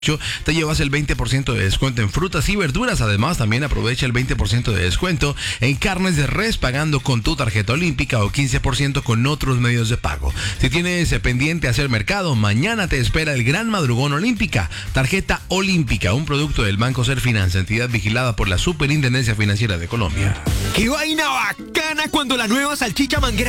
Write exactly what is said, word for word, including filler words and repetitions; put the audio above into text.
te llevas el veinte por ciento de descuento en frutas y verduras. Además, también aprovecha el veinte por ciento de descuento en carnes de res pagando con tu tarjeta olímpica o quince por ciento con otros medios de pago. Si tienes pendiente hacer mercado, mañana te espera el Gran Madrugón Olímpica. Tarjeta olímpica, un producto del Banco Serfinanza, entidad vigilada por la Superintendencia Financiera de Colombia. ¡Qué vaina bacana cuando la nueva salchicha Manguera